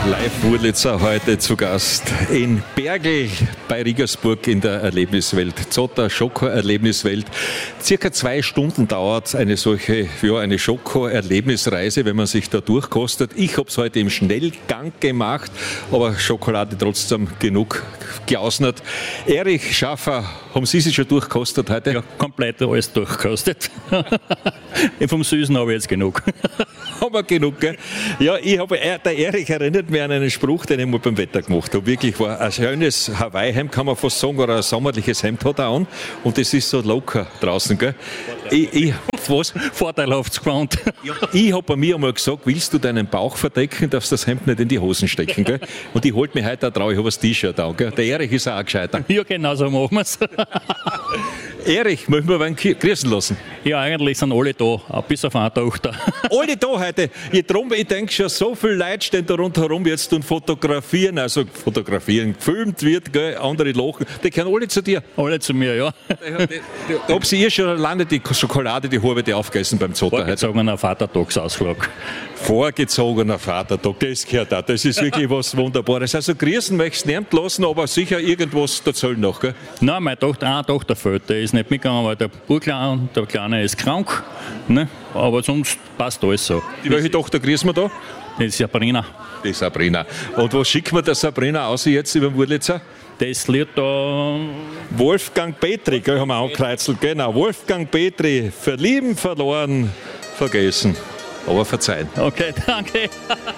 Live-Wurlitzer heute zu Gast in Bergl bei Rigersburg in der Erlebniswelt. Zotter Schoko-Erlebniswelt. Circa 2 Stunden dauert eine solche, eine Schoko-Erlebnisreise, wenn man sich da durchkostet. Ich habe es heute im Schnellgang gemacht, aber Schokolade trotzdem genug geausnet. Erich Schaffer, haben Sie sich schon durchkostet heute? Ja, komplett alles durchkostet. Vom Süßen habe ich jetzt genug. Haben wir genug, gell? Ja, der Erich erinnert mich an einen Spruch, den ich mal beim Wetter gemacht habe. Wirklich war ein schönes Hawaii-Hemd, kann man fast sagen, oder ein sommerliches Hemd hat er an. Und das ist so locker draußen, gell? Was? Vorteilhaft gewandt. Ja, ich habe bei mir einmal gesagt, willst du deinen Bauch verdecken, darfst das Hemd nicht in die Hosen stecken, gell? Und ich holt mich heute auch drauf, ich habe ein T-Shirt an, gell? Der Erich ist auch gescheiter. Ja, genau so machen wir es. Erich, möchten wir einen grüßen lassen? Ja, eigentlich sind alle da, bis auf eine Tochter. Alle da heute. Ich denke schon, so viele Leute stehen da rundherum jetzt und fotografieren, gefilmt wird, gell? Andere lachen. Die gehören alle zu dir. Alle zu mir, ja. Da haben Sie schon alleine die Schokolade, die halbe aufgegessen beim Zotter. Vorgezogener Vatertagsausflug. Vorgezogener Vatertag, das gehört auch. Das ist wirklich was Wunderbares. Also grüßen möchtest du nicht lassen, aber sicher irgendwas erzählen noch, gell? Nein, meine Tochter, eine Tochter fehlt. Der ist nicht mitgegangen, weil der Urkleine, der Kleine ist krank. Ne? Aber sonst passt alles so. Welche Tochter grüßen wir da? Das ist Sabrina. Die Sabrina. Und was schickt man der Sabrina aus jetzt über den Wurlitzer? Das Lied da... Wolfgang Petri, gell, haben wir angekreuzelt. Genau, Wolfgang Petri, verlieben, verloren, vergessen. Aber verzeihen. Okay, danke.